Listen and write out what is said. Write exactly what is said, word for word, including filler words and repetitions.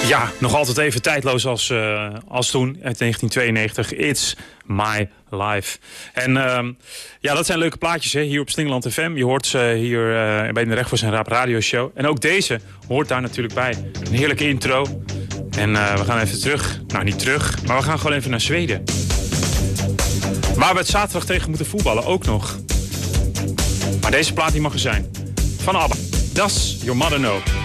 Ja, nog altijd even tijdloos als, uh, als toen, uit negentien tweeënnegentig. It's my life. En uh, ja, dat zijn leuke plaatjes hè, hier op Slingerland F M. Je hoort ze hier uh, bij de Rechtvoors en Raap Radio Show. En ook deze hoort daar natuurlijk bij. Een heerlijke intro. En uh, we gaan even terug. Nou, niet terug, maar we gaan gewoon even naar Zweden. Waar we het zaterdag tegen moeten voetballen, ook nog. Maar deze plaat die mag er zijn. Van ABBA. Does Your Mother Know?